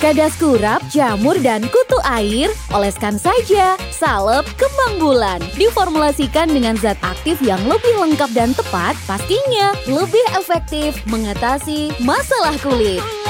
Cadas kurap, jamur, dan kutu air, oleskan saja. Salep kembang bulan. Diformulasikan dengan zat aktif yang lebih lengkap dan tepat, pastinya lebih efektif mengatasi masalah kulit.